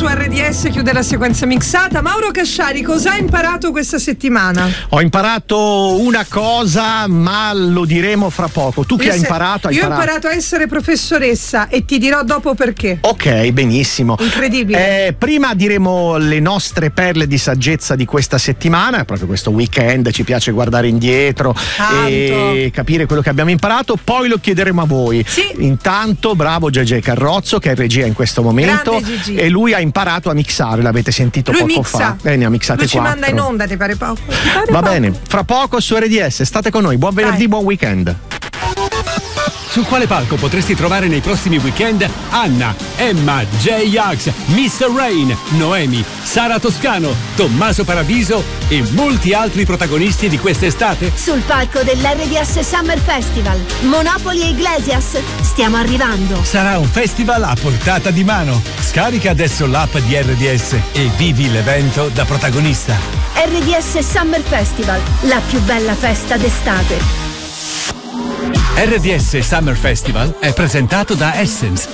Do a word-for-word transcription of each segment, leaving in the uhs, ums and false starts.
su R D S chiude la sequenza mixata. Mauro Casciari, cosa hai imparato questa settimana? Ho imparato una cosa, ma lo diremo fra poco. Tu che hai imparato? Hai Io imparato? ho imparato a essere professoressa e ti dirò dopo perché. Ok, benissimo. Incredibile. Eh, prima diremo le nostre perle di saggezza di questa settimana, proprio questo weekend, ci piace guardare indietro Tanto. e capire quello che abbiamo imparato, poi lo chiederemo a voi. Sì. Intanto, bravo Gigi Carrozzo che è in regia in questo momento e lui ha imparato a mixare, l'avete sentito lui poco mixa. fa. Eh, ne ha mixate lui ci quattro. manda in onda, ti pare poco? Ti pare Va poco? bene, fra poco su R D S, state con noi, buon venerdì, Dai. buon weekend. Su quale palco potresti trovare nei prossimi weekend Anna, Emma, J-Ax, mister Rain, Noemi, Sara Toscano, Tommaso Paradiso e molti altri protagonisti di quest'estate? Sul palco dell'R D S Summer Festival, Monopoli e Iglesias, stiamo arrivando. Sarà un festival a portata di mano. Scarica adesso l'app di R D S e vivi l'evento da protagonista. R D S Summer Festival, la più bella festa d'estate. R D S Summer Festival è presentato da Essence.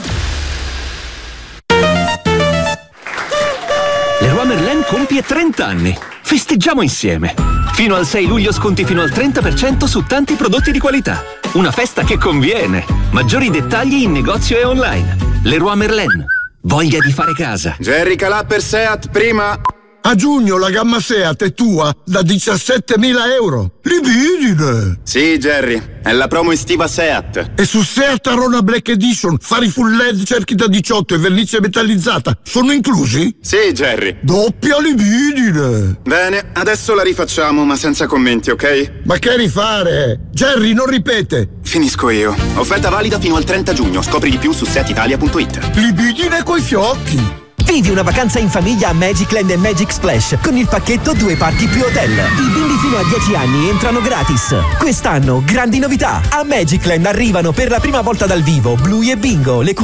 Leroy Merlin compie trenta anni. Festeggiamo insieme. Fino al sei luglio sconti fino al trenta per cento su tanti prodotti di qualità. Una festa che conviene. Maggiori dettagli in negozio e online. Leroy Merlin. Voglia di fare casa. Jerry Calà per Seat prima. A giugno la gamma Seat è tua da diciassettemila euro. Libidine! Sì, Jerry, è la promo estiva Seat. E su Seat Arona Black Edition, fari full L E D, cerchi da diciotto e vernice metallizzata sono inclusi? Sì, Jerry. Doppia libidine! Bene, adesso la rifacciamo, ma senza commenti, ok? Ma che rifare? Jerry, non ripete! Finisco io. Offerta valida fino al trenta giugno. Scopri di più su seat italia punto it. Libidine coi fiocchi! Vivi una vacanza in famiglia a Magic Land e Magic Splash con il pacchetto due parti più hotel. I bimbi fino a dieci anni entrano gratis. Quest'anno grandi novità. A Magic Land arrivano per la prima volta dal vivo Bluey e Bingo, le